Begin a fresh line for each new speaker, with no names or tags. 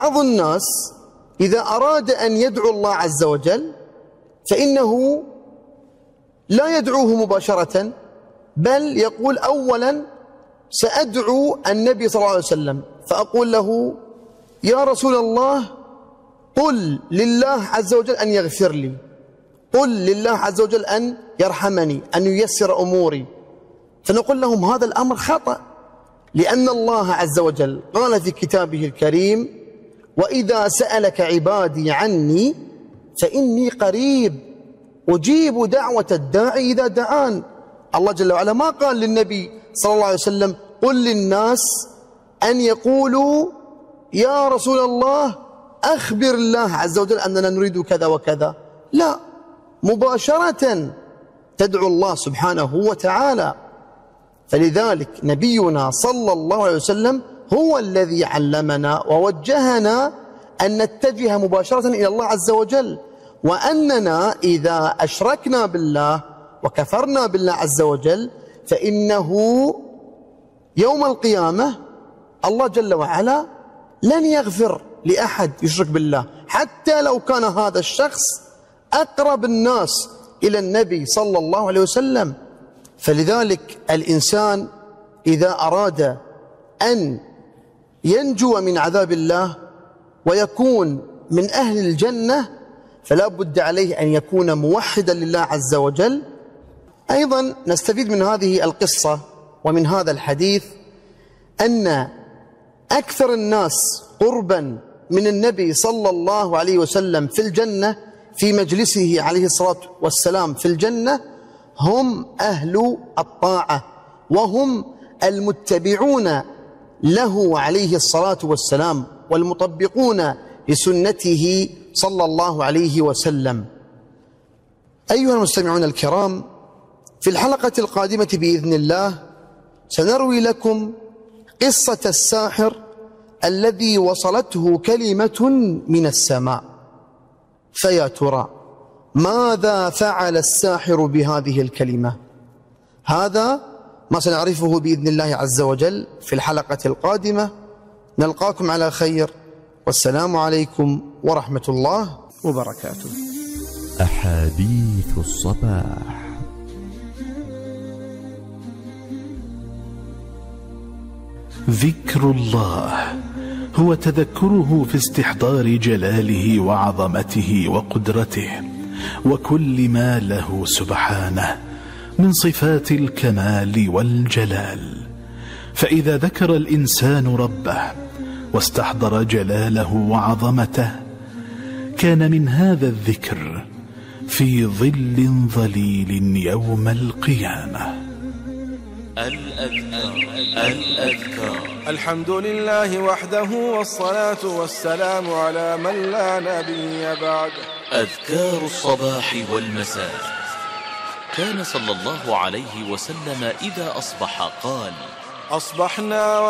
بعض الناس إذا أراد أن يدعو الله عز وجل فإنه لا يدعوه مباشرة، بل يقول أولا سأدعو النبي صلى الله عليه وسلم فأقول له يا رسول الله قل لله عز وجل أن يغفر لي، قل لله عز وجل أن يرحمني، أن ييسر أموري. فنقول لهم هذا الأمر خطأ، لأن الله عز وجل قال في كتابه الكريم وإذا سألك عبادي عني فإني قريب أجيب دعوة الداعي إذا دعان. الله جل وعلا ما قال للنبي صلى الله عليه وسلم قل للناس أن يقولوا يا رسول الله أخبر الله عز وجل أننا نريد كذا وكذا، لا، مباشرة تدعو الله سبحانه وتعالى. فلذلك نبينا صلى الله عليه وسلم هو الذي علمنا ووجهنا أن نتجه مباشرة إلى الله عز وجل، وأننا إذا أشركنا بالله وكفرنا بالله عز وجل فإنه يوم القيامة الله جل وعلا لن يغفر لأحد يشرك بالله، حتى لو كان هذا الشخص أقرب الناس إلى النبي صلى الله عليه وسلم. فلذلك الإنسان إذا أراد أن ينجو من عذاب الله ويكون من أهل الجنة فلا بد عليه أن يكون موحدا لله عز وجل. أيضا نستفيد من هذه القصة ومن هذا الحديث أن أكثر الناس قربا من النبي صلى الله عليه وسلم في الجنة في مجلسه عليه الصلاة والسلام في الجنة هم أهل الطاعة، وهم المتبعون له عليه الصلاة والسلام والمطبقون لسنته صلى الله عليه وسلم. أيها المستمعون الكرام، في الحلقة القادمة بإذن الله سنروي لكم قصة الساحر الذي وصلته كلمة من السماء. فيا ترى ماذا فعل الساحر بهذه الكلمة؟ هذا ما سنعرفه بإذن الله عز وجل في الحلقة القادمة. نلقاكم على خير، والسلام عليكم ورحمة الله وبركاته.
أحاديث الصباح.
ذكر الله هو تذكره في استحضار جلاله وعظمته وقدرته وكل ما له سبحانه من صفات الكمال والجلال. فإذا ذكر الإنسان ربه واستحضر جلاله وعظمته كان من هذا الذكر في ظل ظليل يوم القيامة.
الأذكار. الحمد لله وحده والصلاة والسلام على من لا نبي بعده.
أذكار الصباح والمساء. كان صلى الله عليه وسلم إذا أصبح قال:
أصبحنا